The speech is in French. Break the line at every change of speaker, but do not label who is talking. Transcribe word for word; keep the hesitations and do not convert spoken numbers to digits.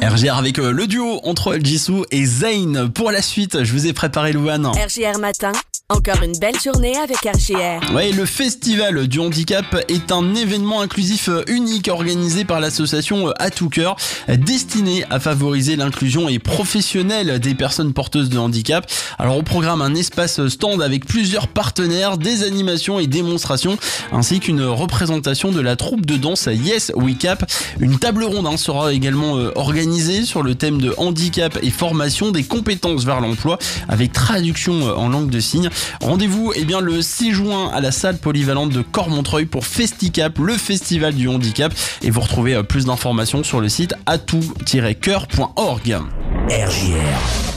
R J R avec euh, le duo entre Jisoo et Zayn. Pour la suite, je vous ai préparé Louane.
R J R Matin, encore une belle journée avec R J R.
Ouais, le Festival du handicap est un événement inclusif unique organisé par l'association À tout cœur, destiné à favoriser l'inclusion et professionnelle des personnes porteuses de handicap. Alors au programme, un espace stand avec plusieurs partenaires, des animations et démonstrations, ainsi qu'une représentation de la troupe de danse Yes We Cap. Une table ronde hein, sera également euh, organisée sur le thème de handicap et formation des compétences vers l'emploi, avec traduction euh, en langue de signes. Rendez-vous eh bien, le six juin à la salle polyvalente de Cormontreuil pour Festicap, le festival du handicap. Et vous retrouvez euh, plus d'informations sur le site atout tiret cœur point org.
R J R.